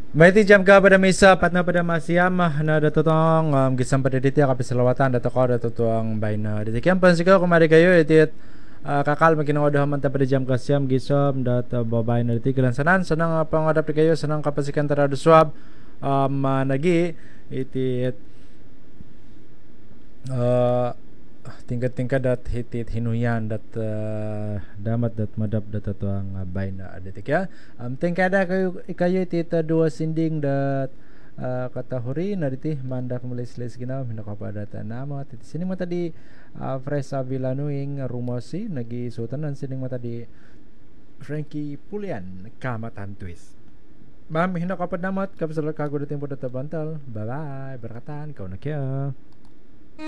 Maiti jam ka pada misa patna pada masiam na datotong gisam pada diti kapis selawatan datoko datotong bain na diti kiam pansikaw kumari kayo itit kakal makinong odah manta pada jam kasiam gisom dat babay na diti kilansanan sanang pangadap di kayo sanang kapasikan teradu swab nagi itit uh, tingkat-tingkat dat hitit hinuyan dat damat dat madap dat tuang bain na detik ya tingkada kayo itit dua sinding dat katahuri na diti mandak melis-lis ginaw hinakapada nama titi sini mata di Fresa Villanuing rumosi nagi sultanan sini mata di Frankie Pulian kamatan twist. Ma'am, hinakapada namat kapsal kago dating po data bantal. Bye bye, berkatan kau na kya.